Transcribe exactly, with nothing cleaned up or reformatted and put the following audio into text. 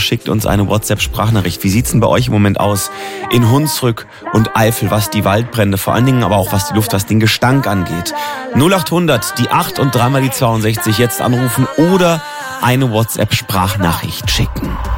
schickt uns eine WhatsApp-Sprachnachricht. Wie sieht's denn bei euch im Moment aus in Hunsrück und Eifel, was die Waldbrände, vor allen Dingen aber auch was die Luft, was den Gestank angeht? null acht hundert, die acht und dreimal die zweiundsechzig jetzt anrufen oder eine WhatsApp-Sprachnachricht schicken.